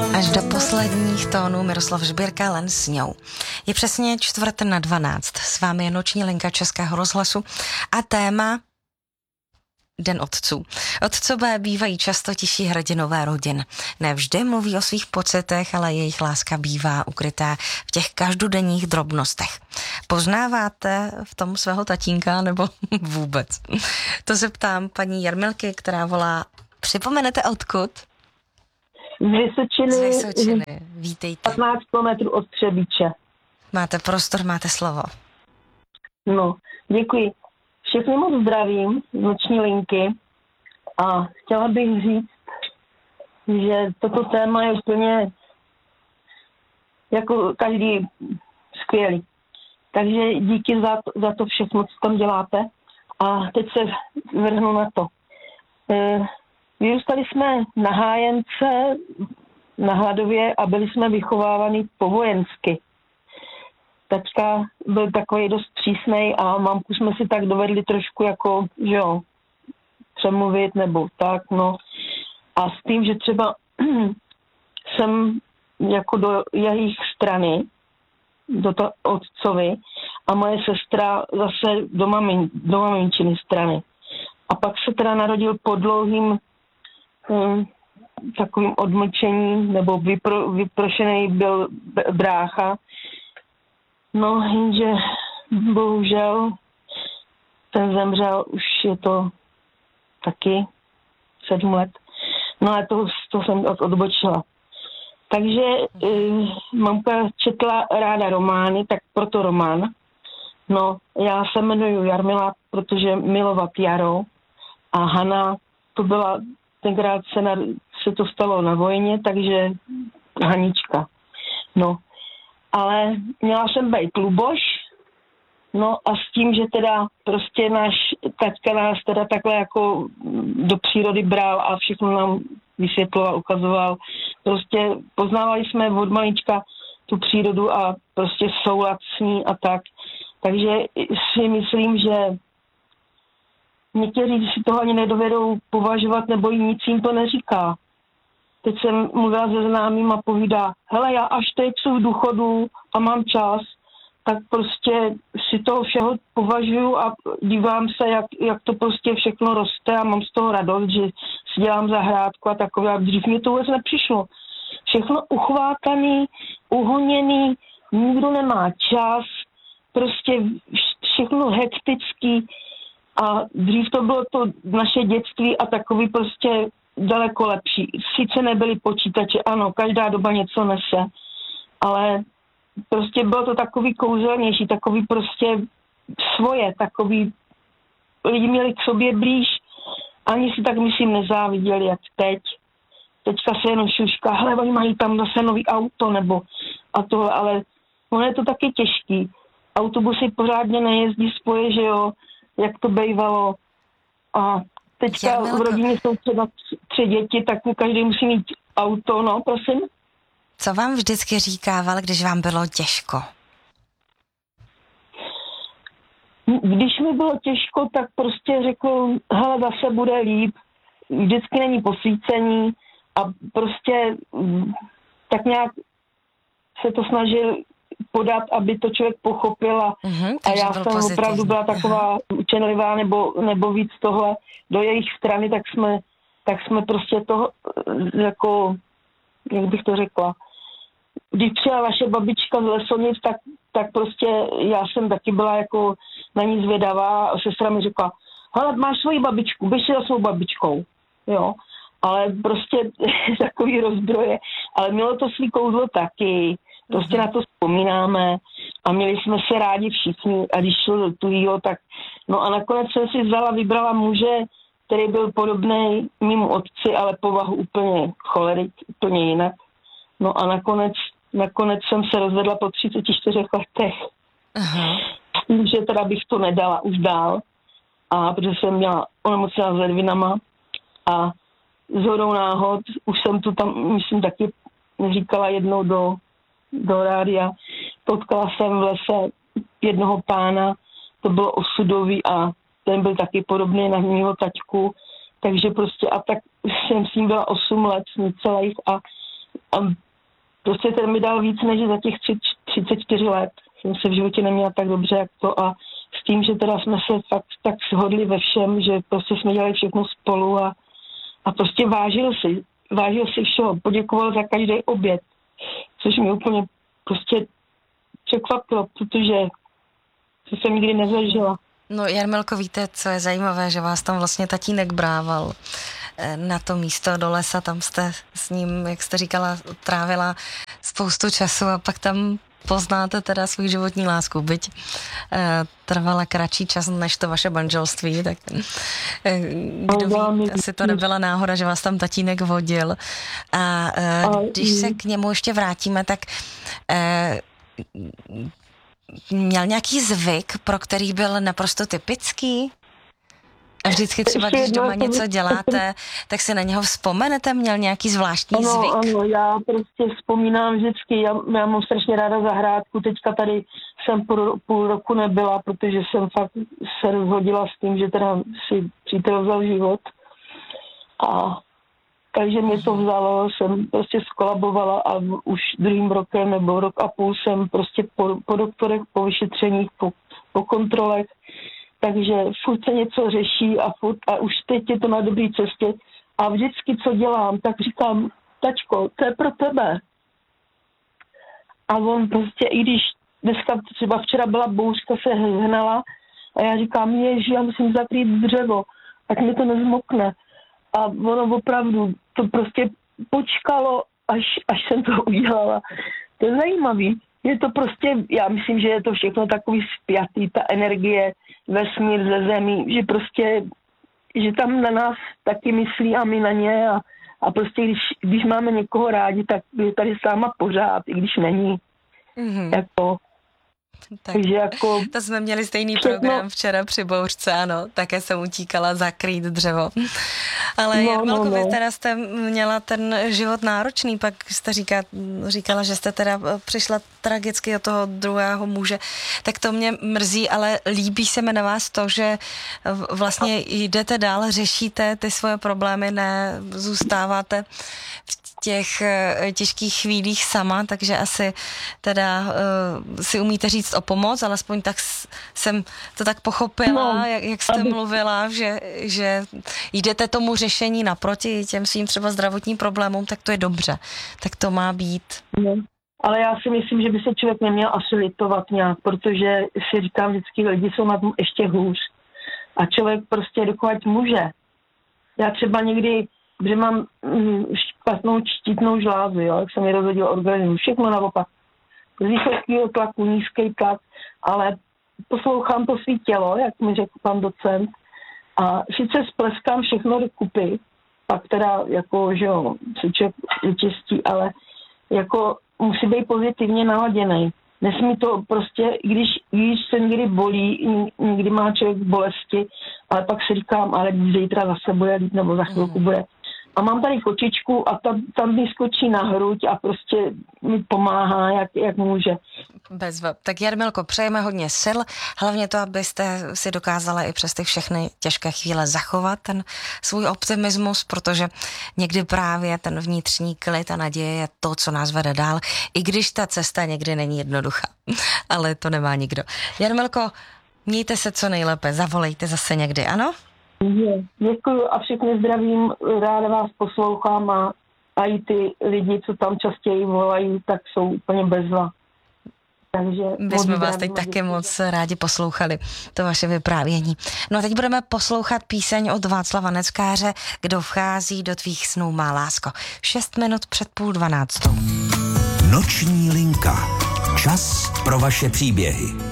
Až do posledních tónů Miroslav Žbírka Len sňou. Je přesně 11:45. S vámi je noční linka Českého rozhlasu a téma Den otců. Otcové bývají často tiší hrdinové rodin. Nevždy mluví o svých pocitech, ale jejich láska bývá ukrytá v těch každodenních drobnostech. Poznáváte v tom svého tatínka nebo vůbec? To se ptám paní Jarmilky, která volá. Připomenete odkud? Z Vysočiny. Vítejte. 15 kilometrů od Třebíče. Máte prostor, máte slovo. No, děkuji. Všechny moc zdravím z noční linky a chtěla bych říct, že toto téma je úplně jako každý skvělý. Takže díky za to všechno, co tam děláte. A teď se vrhnu na to. Vyrůstali jsme na hájence, na Hladově a byli jsme vychovávaní po vojensky. Tačka byl takový dost přísnej a mamku jsme si tak dovedli trošku jako, že jo, přemluvit nebo tak, no. A s tím, že třeba jsem jako do jejich strany, do toho otcovi a moje sestra zase do maminčiny strany. A pak se teda narodil po dlouhým takovým odmlčením, nebo vyprošený byl brácha. No, jenže bohužel ten zemřel, už je to taky 7 let. No a to jsem odbočila. Takže mamka četla ráda romány, tak proto román. No, já se jmenuji Jarmila, protože milovat jaro a Hana, to byla, tenkrát se to stalo na vojně, takže Hanička. No, ale měla jsem být Luboš, no a s tím, že teda prostě náš taťka nás teda takhle jako do přírody bral a všechno nám vysvětloval, ukazoval. Prostě poznávali jsme od malička tu přírodu a prostě soulad s ní a tak. Takže si myslím, že někteří si toho ani nedovedou považovat, nebo nic jim to neříká. Teď jsem mluvila se známým a povídá, hele, já až teď jsou v důchodu a mám čas, tak prostě si toho všeho považuji a dívám se, jak to prostě všechno roste a mám z toho radost, že si dělám zahrádku a takové. A dřív mě to vůbec nepřišlo. Všechno uchvátaný, uhoněný, nikdo nemá čas, prostě všechno hektický a dřív to bylo to naše dětství a takový prostě daleko lepší. Sice nebyly počítače, ano, každá doba něco nese, ale prostě bylo to takový kouzelnější, takový prostě svoje, takový lidi měli k sobě blíž, ani si tak myslím nezáviděli, jak teď. Teďka se jenom šušká, hele, oni mají tam zase nový auto, nebo a to, ale ono je to taky těžký. Autobusy pořádně nejezdí spoje, že jo, jak to bývalo. A teďka v rodině jsou třeba 3 děti, tak každý musí mít auto, no, prosím. Co vám vždycky říkával, když vám bylo těžko? Když mi bylo těžko, tak prostě řekl, hele, zase bude líp. Vždycky není posvícení a prostě tak nějak se to snažil podat, aby to člověk pochopil a já jsem pozitivní. Opravdu byla taková učenlivá nebo víc tohle do jejich strany, tak jsme prostě to jako, jak bych to řekla, když přijela vaše babička z Lesonic, tak prostě já jsem taky byla jako na ní zvědavá a sestra mi řekla, hele, máš svoji babičku, běž si za svou babičkou, jo, ale prostě takový rozdroje, ale mělo to svý kouzlo taky, prostě na to vzpomínáme a měli jsme se rádi všichni a když šlo do tuhýho, tak no a nakonec jsem si vybrala muže, který byl podobný mému otci, ale povahu úplně cholerik, úplně jinak. No a nakonec jsem se rozvedla po 34 letech. Aha. Že teda bych to nedala už dál, a protože jsem měla onemocněla s ledvinama a shodou náhod, už jsem to tam, myslím, taky říkala jednou do rádia, potkala jsem v lese jednoho pána, to bylo osudový a ten byl taky podobný na mýho taťku, takže prostě a tak jsem s ním byla 8 let necelých a A prostě ten mi dal víc než za těch 34 let. Jsem se v životě neměla tak dobře, jak to, a s tím, že teda jsme se fakt tak shodli ve všem, že prostě jsme dělali všechno spolu a prostě vážil si všeho, poděkoval za každý oběd, což mě úplně prostě překvapilo, protože to jsem nikdy nezažila. No Jarmilko, víte, co je zajímavé, že vás tam vlastně tatínek brával na to místo do lesa, tam jste s ním, jak jste říkala, trávila spoustu času a pak tam poznáte teda svou životní lásku, byť trvala kratší čas než to vaše manželství, tak kdo ví, asi to nebyla náhoda, že vás tam tatínek vodil. A když se k němu ještě vrátíme, tak měl nějaký zvyk, pro který byl naprosto typický? A vždycky třeba, když doma něco děláte, tak si na něho vzpomenete? Měl nějaký zvláštní zvyk? Ano, já prostě vzpomínám vždycky, já mám strašně ráda zahrádku, teďka tady jsem půl roku nebyla, protože jsem fakt se rozhodila s tím, že teda si přítel vzal život. A takže mě to vzalo, jsem prostě skolabovala a už druhým rokem nebo rok a půl jsem prostě po doktorech, po vyšetřeních, po kontrolech, takže furt se něco řeší a už teď je to na dobré cestě. A vždycky, co dělám, tak říkám, tačko, to je pro tebe. A on prostě, i když dneska třeba včera byla bouřka, se hnala a já říkám, ježi, já musím zakrýt dřevo, ať mi to nezmokne. A ono opravdu to prostě počkalo, až jsem to udělala. To je zajímavý. Je to prostě, já myslím, že je to všechno takový spjatý, ta energie, vesmír ze zemí, že prostě, že tam na nás taky myslí a my na ně a prostě když máme někoho rádi, tak je tady sama pořád, i když není. Mm-hmm. Jako... Takže jako to jsme měli stejný program včera při bouřce, ano, také jsem utíkala zakrýt dřevo. Ale Jarmilko, vy teda jste měla ten život náročný, pak jste říkala, že jste teda přišla tragicky od toho druhého muže, tak to mě mrzí, ale líbí se mi na vás to, že vlastně jdete dál, řešíte ty svoje problémy, ne zůstáváte v těch těžkých chvílích sama, takže asi teda si umíte říct o pomoc, alespoň tak jsem to tak pochopila, jak jste mluvila, že jdete tomu řešení naproti těm svým třeba zdravotním problémům, tak to je dobře. Tak to má být. No. Ale já si myslím, že by se člověk neměl asi litovat nějak, protože si říkám vždycky, lidi jsou na tom ještě hůř. A člověk prostě dokud může. Já třeba někdy, že mám špatnou štítnou žlázu, jo, jak se mi rozhodil organismus, všechno naopak. Z vysokého tlaku, nízký tlak, ale poslouchám to svý tělo, jak mi řekl pan docent, a sice spleskám všechno do kupy, pak teda jako, že jo, se člověk vyčistí, ale jako musí být pozitivně naladěnej. Nesmí to prostě, když se někdy bolí, někdy má člověk bolesti, ale pak si říkám, ale zítra zase bude líp, nebo za chvilku bude. A mám tady kočičku a tam mi skočí na hruď a prostě mi pomáhá, jak může. Bezva. Tak Jarmilko, přejeme hodně sil, hlavně to, abyste si dokázala i přes ty všechny těžké chvíle zachovat ten svůj optimismus, protože někdy právě ten vnitřní klid a naděje je to, co nás vede dál, i když ta cesta někdy není jednoduchá, ale to nemá nikdo. Jarmilko, mějte se co nejlépe, zavolejte zase někdy, ano? Děkuju a všechny zdravím, ráda vás poslouchám a i ty lidi, co tam častěji volají, tak jsou úplně bezva. Takže my jsme vás teď taky moc rádi poslouchali, to vaše vyprávění. No a teď budeme poslouchat píseň od Václava Neckáře, Kdo vchází do tvých snů, má lásko. 6 minut před 11:30. Noční linka. Čas pro vaše příběhy.